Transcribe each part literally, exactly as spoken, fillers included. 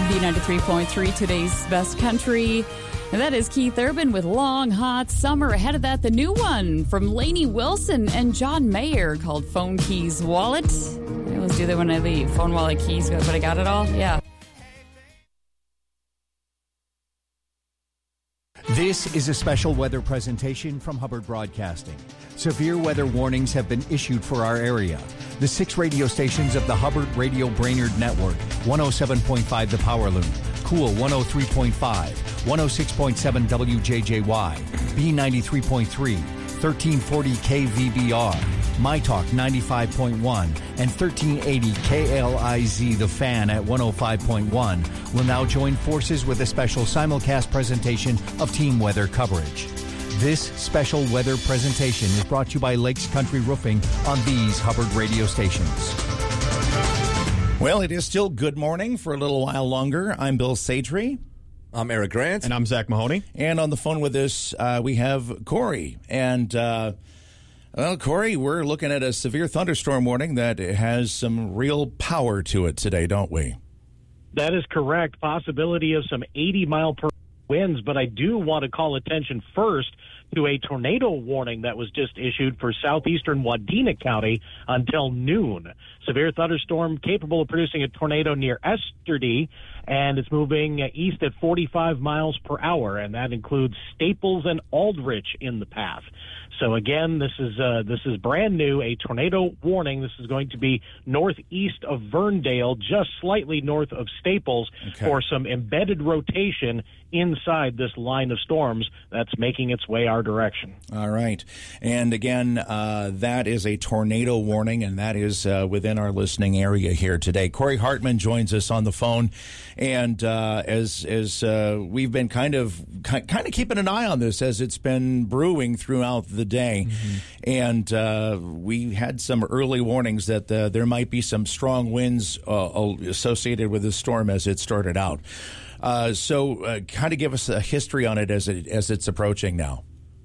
B ninety-three point three, today's best country. And that is Keith Urban with Long Hot Summer. Ahead of that, the new one from Lainey Wilson and John Mayer called Phone Keys Wallet. I always do that when I leave. Phone, wallet, keys, but I got it all? Yeah. This is a special weather presentation from Hubbard Broadcasting. Severe weather warnings have been issued for our area. The six radio stations of the Hubbard Radio Brainerd Network: one oh seven point five The Power Loom, Cool one oh three point five, one oh six point seven W J J Y, B ninety-three point three, thirteen forty K V B R, My Talk ninety-five point one, and thirteen eighty K L I Z The Fan at one oh five point one will now join forces with a special simulcast presentation of team weather coverage. This special weather presentation is brought to you by Lakes Country Roofing on these Hubbard radio stations. Well, it is still good morning for a little while longer. I'm Bill Sadry. I'm Eric Grant. And I'm Zach Mahoney. And on the phone with us, uh, we have Corey. And, uh, well, Corey, we're looking at a severe thunderstorm warning that has some real power to it today, don't we? That is correct. Possibility of some eighty mile per hour winds, but I do want to call attention first to a tornado warning that was just issued for southeastern Wadena County until noon. Severe thunderstorm capable of producing a tornado near Esterdy, and it's moving east at forty-five miles per hour, and that includes Staples and Aldrich in the path. So again, this is uh, this is brand new, a tornado warning. This is going to be northeast of Verndale, just slightly north of Staples, okay, for some embedded rotation inside this line of storms that's making its way our direction. All right. And again, uh, that is a tornado warning, and that is uh, within our listening area here today. Corey Hartman joins us on the phone, and uh, as as uh, we've been kind of kind of keeping an eye on this as it's been brewing throughout the day, mm-hmm. and uh, we had some early warnings that uh, there might be some strong winds uh, associated with the storm as it started out. Uh, so uh, kind of give us a history on it as it as it's approaching now.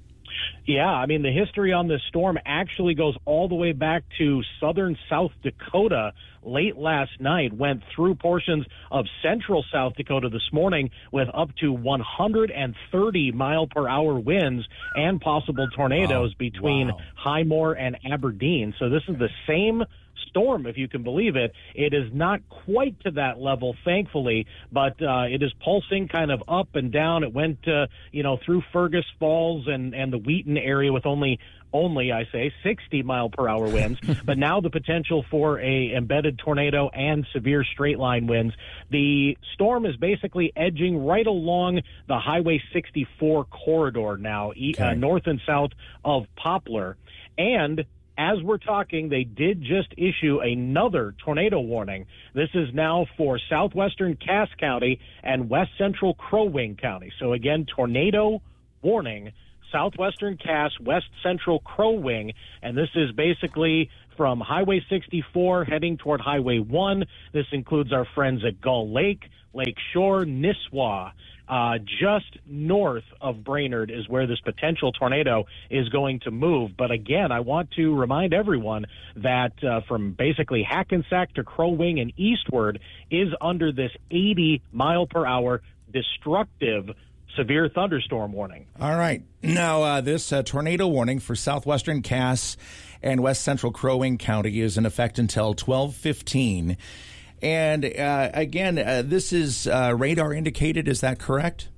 Yeah, I mean, the history on this storm actually goes all the way back to southern South Dakota late last night, went through portions of central South Dakota this morning with up to one hundred thirty mile per hour winds and possible tornadoes wow. between wow. Highmore and Aberdeen. So this is the same storm, if you can believe it. It is not quite to that level, thankfully, but uh, it is pulsing kind of up and down. It went, uh, you know, through Fergus Falls and, and the Wheaton area with only, only, I say, sixty mile per hour winds. But now the potential for a embedded tornado and severe straight line winds. The storm is basically edging right along the Highway sixty-four corridor now, okay. uh, north and south of Poplar. And as we're talking, they did just issue another tornado warning. This is now for southwestern Cass County and west central Crow Wing County. So again, tornado warning, southwestern Cass, west central Crow Wing, and this is basically from Highway sixty-four heading toward Highway one. This includes our friends at Gull Lake, Lake Shore, Nisswa. Uh, just north of Brainerd is where this potential tornado is going to move. But again, I want to remind everyone that uh, from basically Hackensack to Crow Wing and eastward is under this eighty mile per hour destructive severe thunderstorm warning. All right. Now, uh, this uh, tornado warning for southwestern Cass and west central Crow Wing County is in effect until twelve fifteen. And uh, again, uh, this is uh, radar indicated. Is that correct?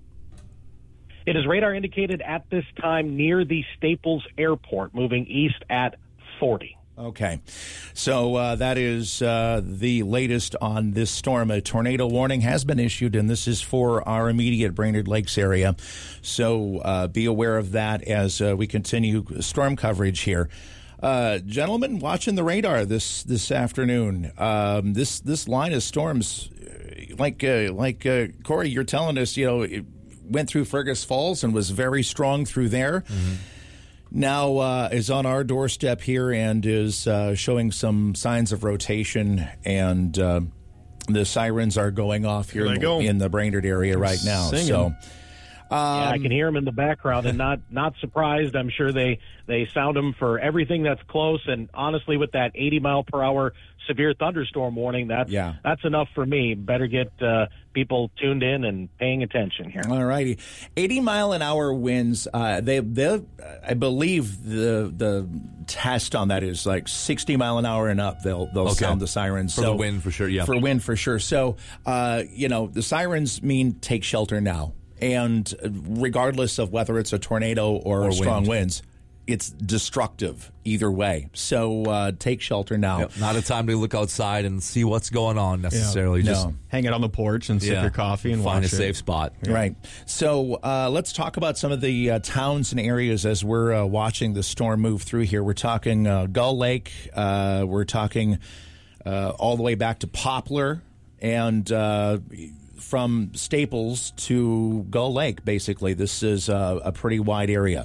It is radar indicated at this time near the Staples Airport, moving east at forty. Okay. So uh, that is uh, the latest on this storm. A tornado warning has been issued, and this is for our immediate Brainerd Lakes area. So uh, be aware of that as uh, we continue storm coverage here. Uh, gentlemen, watching the radar this this afternoon, um, this this line of storms, like uh, like uh, Corey, you're telling us, you know, it went through Fergus Falls and was very strong through there. Mm-hmm. Now uh, is on our doorstep here and is uh, showing some signs of rotation, and uh, the sirens are going off here in, go. in the Brainerd area right now. Singing. So. yeah, I can hear them in the background, and not not surprised. I'm sure they they sound them for everything that's close. And honestly, with that eighty mile per hour severe thunderstorm warning, that's yeah. that's enough for me. Better get uh, people tuned in and paying attention here. All righty, eighty mile an hour winds. Uh, they they I believe the the test on that is like sixty mile an hour and up. They'll they'll okay. sound the sirens for so, the wind for sure. Yeah, for wind for sure. So uh, you know the sirens mean take shelter now. And regardless of whether it's a tornado or, or strong wind. winds, it's destructive either way. So uh, take shelter now. Yep. Not a time to look outside and see what's going on necessarily. Yeah. Just no. hang it on the porch and sip yeah. your coffee and find watch a it. safe spot. Yeah. Right. So uh, let's talk about some of the uh, towns and areas as we're uh, watching the storm move through here. We're talking uh, Gull Lake. Uh, we're talking uh, all the way back to Poplar and uh from Staples to Gull Lake, basically. This is a, a pretty wide area.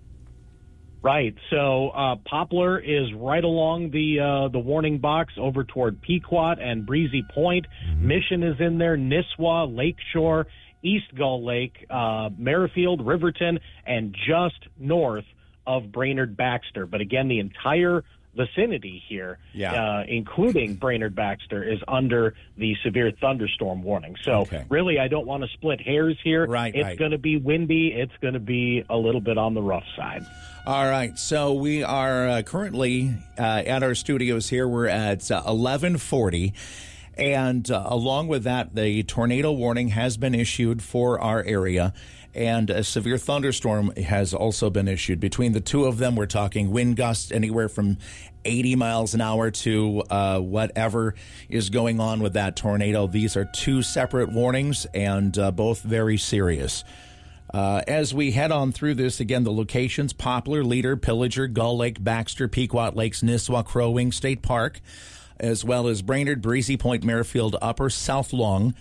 Right. So uh, Poplar is right along the uh, the warning box over toward Pequot and Breezy Point. Mm-hmm. Mission is in there, Nisswa, Lakeshore, East Gull Lake, uh, Merrifield, Riverton, and just north of Brainerd Baxter. But again, the entire vicinity here, yeah. uh, including Brainerd Baxter, is under the severe thunderstorm warning. So okay. really, I don't want to split hairs here. Right, it's right. going to be windy. It's going to be a little bit on the rough side. All right. So we are uh, currently uh, at our studios here. We're at uh, eleven forty. And uh, along with that, the tornado warning has been issued for our area. And a severe thunderstorm has also been issued. Between the two of them, we're talking wind gusts anywhere from eighty miles an hour to uh, whatever is going on with that tornado. These are two separate warnings and uh, both very serious. Uh, as we head on through this, again, the locations: Poplar, Leader, Pillager, Gull Lake, Baxter, Pequot Lakes, Nisswa, Crow Wing State Park, as well as Brainerd, Breezy Point, Merrifield, Upper South Long.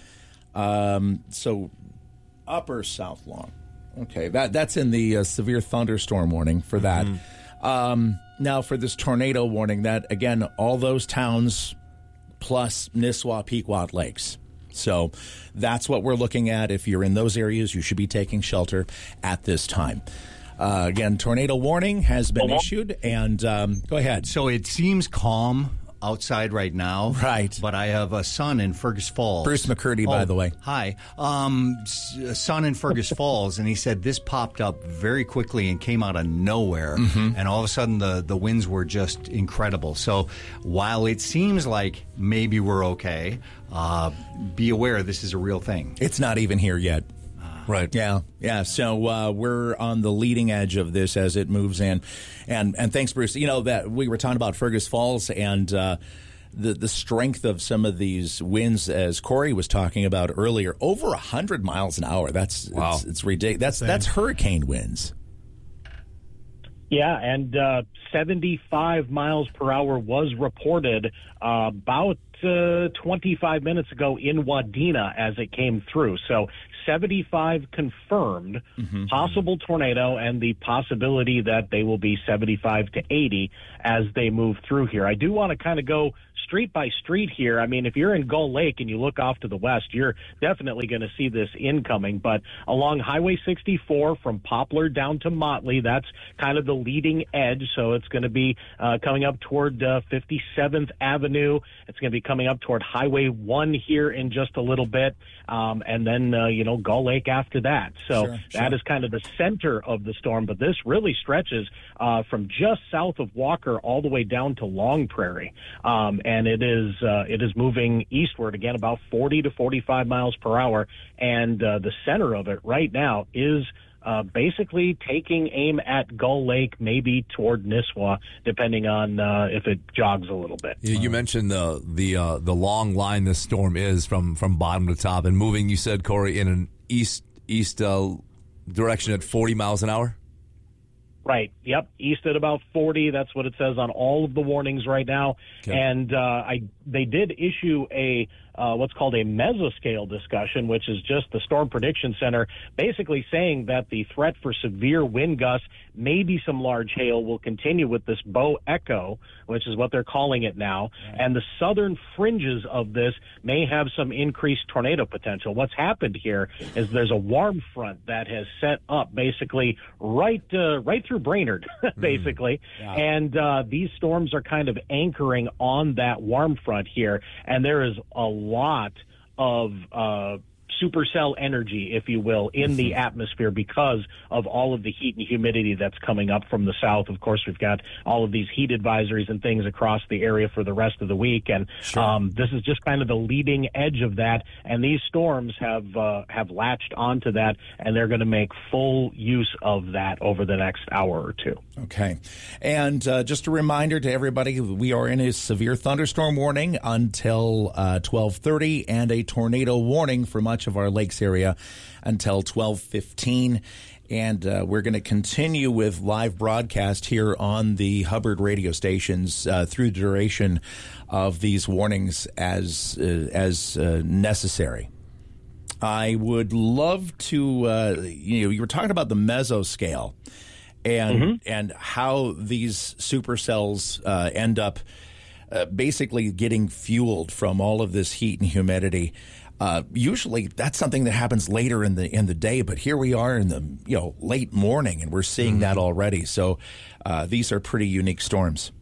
Um, so... Upper South Long. Okay, that that's in the uh, severe thunderstorm warning for that. Mm-hmm. Um, now, for this tornado warning, that, again, all those towns plus Nisswa, Pequot Lakes. So that's what we're looking at. If you're in those areas, you should be taking shelter at this time. Uh, again, tornado warning has been issued, and um, go ahead. So it seems calm outside right now. Right. But I have a son in Fergus Falls. Bruce McCurdy, by oh, the way. Hi. Um, a son in Fergus Falls, and he said this popped up very quickly and came out of nowhere. Mm-hmm. And all of a sudden, the, the winds were just incredible. So while it seems like maybe we're okay, uh, be aware this is a real thing. It's not even here yet. Right. Yeah. Yeah. So uh, we're on the leading edge of this as it moves in. And and thanks, Bruce. You know, that we were talking about Fergus Falls and uh, the, the strength of some of these winds, as Corey was talking about earlier, over one hundred miles an hour. That's wow. It's, it's ridiculous. That's, that's hurricane winds. Yeah, and uh, seventy-five miles per hour was reported uh, about uh, twenty-five minutes ago in Wadena as it came through. So seventy-five confirmed, mm-hmm. possible tornado, and the possibility that they will be seventy-five to eighty as they move through here. I do want to kind of go street by street here. I mean, if you're in Gull Lake and you look off to the west, you're definitely going to see this incoming. But along Highway sixty-four from Poplar down to Motley, that's kind of the leading edge. So it's going to be uh, coming up toward uh, fifty-seventh Avenue. It's going to be coming up toward Highway one here in just a little bit. Um, and then, uh, you know, Gull Lake after that. So sure, that sure. is kind of the center of the storm. But this really stretches uh, from just south of Walker all the way down to Long Prairie. Um, and it is uh, it is moving eastward, again, about forty to forty-five miles per hour. And uh, the center of it right now is uh, basically taking aim at Gull Lake, maybe toward Nisswa, depending on uh, if it jogs a little bit. You, you mentioned the the uh, the long line this storm is from, from bottom to top and moving. You said, Corey, in an east east uh, direction at forty miles an hour. Right. Yep. East at about forty. That's what it says on all of the warnings right now. Okay. And uh, I they did issue a uh, what's called a mesoscale discussion, which is just the Storm Prediction Center basically saying that the threat for severe wind gusts, maybe some large hail, will continue with this bow echo, which is what they're calling it now. Right. And the southern fringes of this may have some increased tornado potential. What's happened here is there's a warm front that has set up basically right uh, right through Brainerd, basically. Mm. Yeah. And uh, these storms are kind of anchoring on that warm front here. And there is a lot of uh, supercell energy, if you will, in the atmosphere because of all of the heat and humidity that's coming up from the south. Of course, we've got all of these heat advisories and things across the area for the rest of the week, and sure. um, this is just kind of the leading edge of that. And these storms have uh, have latched onto that, and they're going to make full use of that over the next hour or two. Okay, and uh, just a reminder to everybody: we are in a severe thunderstorm warning until uh, twelve thirty, and a tornado warning for much of our lakes area until twelve fifteen. And uh, we're going to continue with live broadcast here on the Hubbard radio stations uh, through the duration of these warnings as uh, as uh, necessary. I would love to, uh, you know, you were talking about the mesoscale and mm-hmm. and how these supercells uh, end up uh, basically getting fueled from all of this heat and humidity. Uh, usually that's something that happens later in the in the day, but here we are in the you know late morning, and we're seeing mm-hmm. that already. So uh, these are pretty unique storms.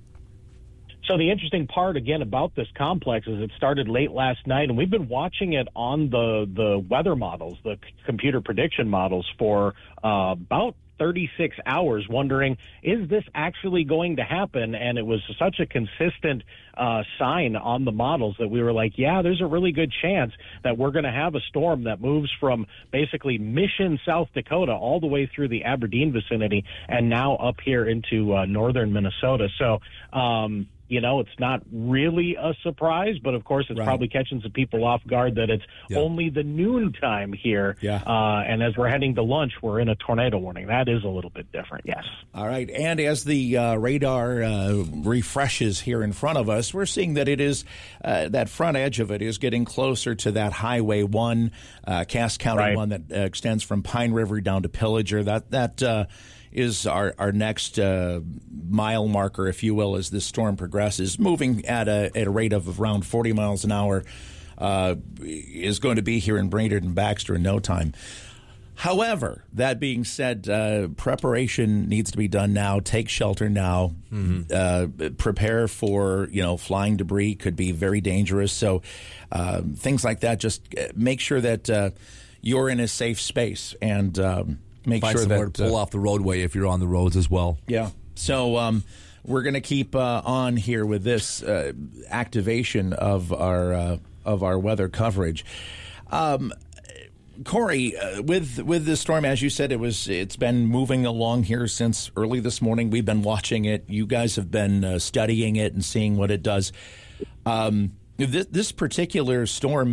So the interesting part, again, about this complex is it started late last night, and we've been watching it on the, the weather models, the c- computer prediction models, for uh, about thirty-six hours, wondering, is this actually going to happen? And it was such a consistent uh, sign on the models that we were like, yeah, there's a really good chance that we're going to have a storm that moves from basically Mission, South Dakota, all the way through the Aberdeen vicinity, and now up here into uh, northern Minnesota. So, um, you know, it's not really a surprise, but of course it's right. probably catching some people off guard that it's yeah. only the noon time here. Yeah. Uh, and as we're heading to lunch, we're in a tornado warning. That is a little bit different, yes. All right. And as the uh, radar uh, refreshes here in front of us, we're seeing that it is, uh, that front edge of it is getting closer to that Highway one, uh, Cass County right. one that uh, extends from Pine River down to Pillager. That, that, uh, is our, our next uh, mile marker, if you will, as this storm progresses, moving at a, at a rate of around forty miles an hour, uh, is going to be here in Brainerd and Baxter in no time. However, that being said, uh, preparation needs to be done now. Take shelter now. Mm-hmm. Uh, prepare for, you know, flying debris could be very dangerous. So uh, things like that, just make sure that uh, you're in a safe space and um, make Find sure somewhere that to pull uh, off the roadway if you're on the roads as well. Yeah. So um, we're going to keep uh, on here with this uh, activation of our uh, of our weather coverage. Um, Corey, uh, with with this storm, as you said, it was it's been moving along here since early this morning. We've been watching it. You guys have been uh, studying it and seeing what it does. Um, this, this particular storm,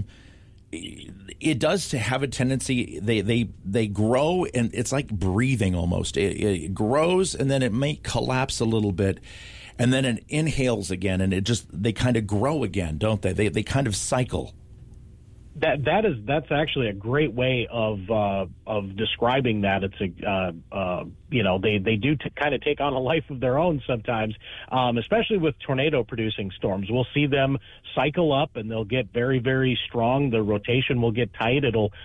it does have a tendency, they they they grow, and it's like breathing almost. It, it grows, and then it may collapse a little bit, and then it inhales again, and it just, they kind of grow again, don't they? They they kind of cycle. That that is that's actually a great way of uh, of describing that. It's a uh, uh, you know they they do t- kind of take on a life of their own sometimes, um, especially with tornado producing storms. We'll see them cycle up and they'll get very very strong. The rotation will get tight. It'll